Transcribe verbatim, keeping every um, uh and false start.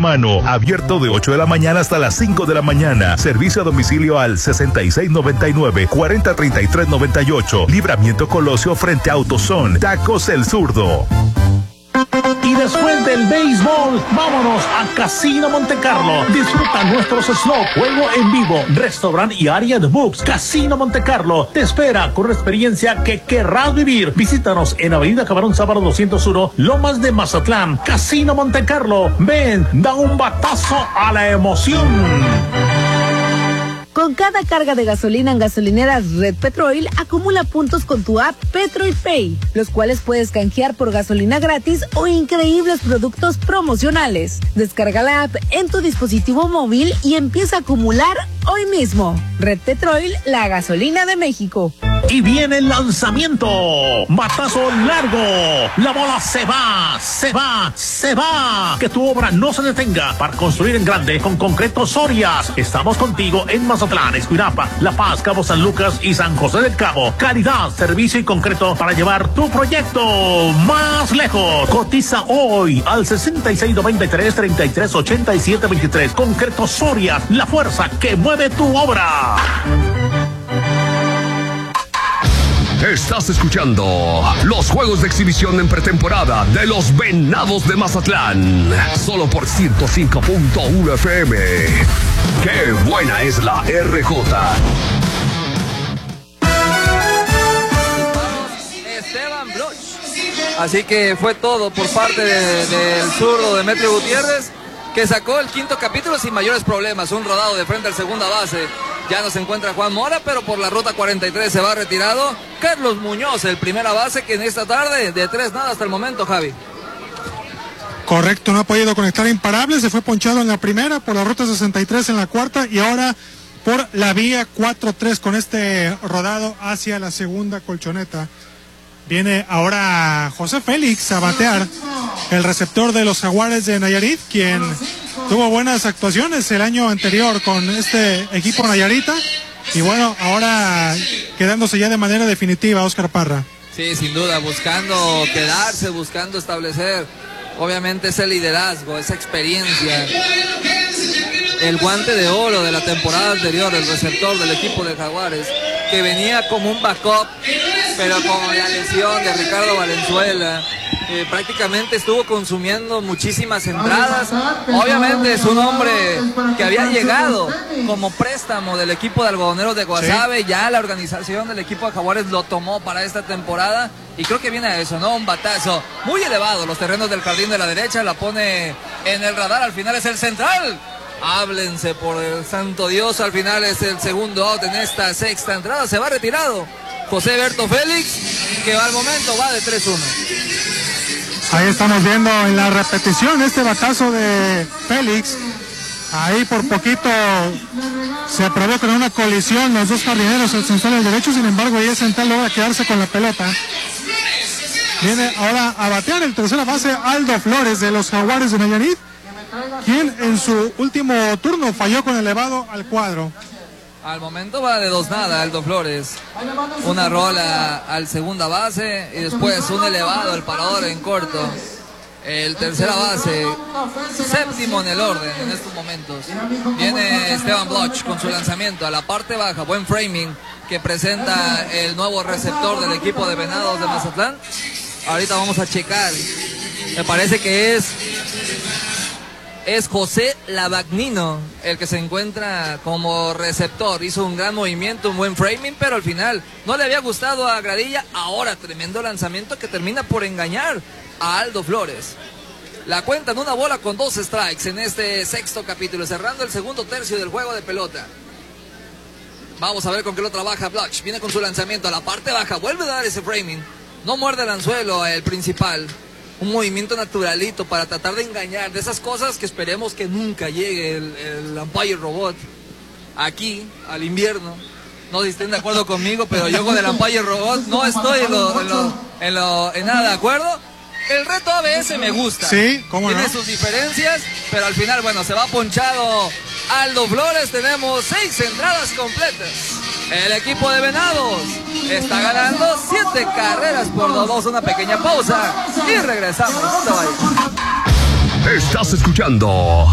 mano. Abierto de ocho de la mañana hasta las cinco de la mañana. Servicio a domicilio al sesenta y seis noventa y nueve, cuarenta treinta y tres noventa y ocho. Libramiento Colosio frente a AutoZone. Tacos El Zurdo. Y después del béisbol, vámonos a Casino Montecarlo. Disfruta nuestros slots, juego en vivo, restaurante y área de books. Casino Montecarlo te espera con una experiencia que querrás vivir. Visítanos en Avenida Camarón Sábado doscientos uno, Lomas de Mazatlán. Casino Montecarlo. Ven, da un batazo a la emoción. Con cada carga de gasolina en gasolineras Red Petrol, acumula puntos con tu app Petrol Pay, los cuales puedes canjear por gasolina gratis o increíbles productos promocionales. Descarga la app en tu dispositivo móvil y empieza a acumular hoy mismo. Red Petrol, la gasolina de México. Y viene el lanzamiento. Batazo largo. La bola se va, se va, se va. Que tu obra no se detenga para construir en grande con Concreto Sorias. Estamos contigo en Mazatlán, Escuinapa, La Paz, Cabo San Lucas y San José del Cabo. Calidad, servicio y concreto para llevar tu proyecto más lejos. Cotiza hoy al sesenta y seis noventa y tres, treinta y tres ochenta y siete veintitrés. Concreto Sorias, la fuerza que mueve tu obra. Estás escuchando los juegos de exhibición en pretemporada de los Venados de Mazatlán. Solo por ciento cinco punto uno F M. ¡Qué buena es la R J! Esteban Bloch. Así que fue todo por parte del de, de zurdo Demetrio Gutiérrez, que sacó el quinto capítulo sin mayores problemas. Un rodado de frente al segunda base. Ya no se encuentra Juan Mora, pero por la ruta cuarenta y tres se va retirado Carlos Muñoz, el primera base, que en esta tarde de tres nada hasta el momento, Javi. Correcto, no ha podido conectar imparable, se fue ponchado en la primera, por la ruta sesenta y tres en la cuarta y ahora por la vía cuatro tres con este rodado hacia la segunda colchoneta. Viene ahora José Félix a batear, el receptor de los Jaguares de Nayarit, quien tuvo buenas actuaciones el año anterior con este equipo nayarita. Y bueno, ahora quedándose ya de manera definitiva Óscar Parra. Sí, sin duda, buscando quedarse, buscando establecer, obviamente, ese liderazgo, esa experiencia. El guante de oro de la temporada anterior, el receptor del equipo de Jaguares, que venía como un backup, pero con la lesión de Ricardo Valenzuela, eh, prácticamente estuvo consumiendo muchísimas entradas. Obviamente es un hombre que había llegado como préstamo del equipo de Algodoneros de Guasave. Sí. Ya la organización del equipo de Jaguares lo tomó para esta temporada y creo que viene a eso, ¿no? Un batazo muy elevado, los terrenos del jardín de la derecha, la pone en el radar, al final es el central. Háblense por el santo Dios, al final es el segundo out en esta sexta entrada, se va retirado José Berto Félix, que al momento va de tres uno. Ahí estamos viendo en la repetición este batazo de Félix. Ahí por poquito se provoca una colisión los dos jardineros, el central y el derecho, sin embargo ahí el central logra quedarse con la pelota. Viene ahora a batear el tercera base Aldo Flores de los Jaguares de Nayarit, quien en su último turno falló con elevado al cuadro. Al momento va de dos nada Aldo Flores. Una rola al segunda base y después un elevado, el parador en corto. El tercera base, séptimo en el orden en estos momentos. Viene Esteban Bloch con su lanzamiento a la parte baja, buen framing que presenta el nuevo receptor del equipo de Venados de Mazatlán. Ahorita vamos a checar. Me parece que es... Es José Lavagnino el que se encuentra como receptor. Hizo un gran movimiento, un buen framing, pero al final no le había gustado a Gradilla. Ahora tremendo lanzamiento que termina por engañar a Aldo Flores. La cuenta en una bola con dos strikes en este sexto capítulo, cerrando el segundo tercio del juego de pelota. Vamos a ver con qué lo trabaja Bloch. Viene con su lanzamiento a la parte baja, vuelve a dar ese framing. No muerde el anzuelo el principal. Un movimiento naturalito para tratar de engañar, de esas cosas que esperemos que nunca llegue el, el umpire robot aquí al invierno. No sé si estén de acuerdo conmigo, pero yo con el umpire robot no estoy en, lo, en, lo, en, lo, en nada de acuerdo. El reto A B S me gusta. Sí, ¿cómo no? Tiene sus diferencias, pero al final, bueno, se va ponchado Aldo Flores. Tenemos seis entradas completas. El equipo de Venados está ganando siete carreras por dos. Una pequeña pausa y regresamos. No te vayas. Estás escuchando